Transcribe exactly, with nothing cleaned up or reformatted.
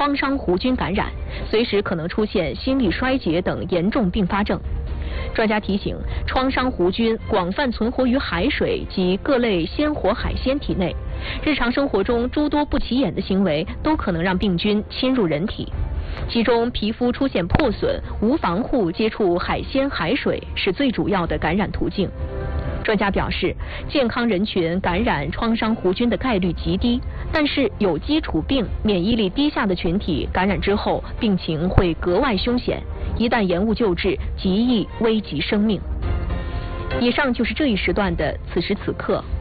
创伤弧菌感染，随时可能出现心力衰竭等严重并发症。专家提醒，创伤弧菌广泛存活于海水及各类鲜活海鲜体内，日常生活中诸多不起眼的行为都可能让病菌侵入人体。其中，皮肤出现破损、无防护接触海鲜、海水是最主要的感染途径。专家表示，健康人群感染创伤弧菌的概率极低，但是有基础病、免疫力低下的群体感染之后，病情会格外凶险，一旦延误救治，极易危及生命。以上就是这一时段的此时此刻。